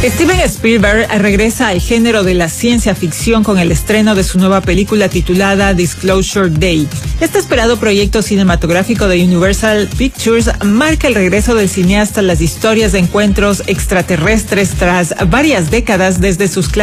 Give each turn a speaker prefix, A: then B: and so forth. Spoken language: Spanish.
A: Steven Spielberg regresa al género de la ciencia ficción con el estreno de su nueva película titulada Disclosure Day. Este esperado proyecto cinematográfico de Universal Pictures marca el regreso del cineasta a las historias de encuentros extraterrestres tras varias décadas desde sus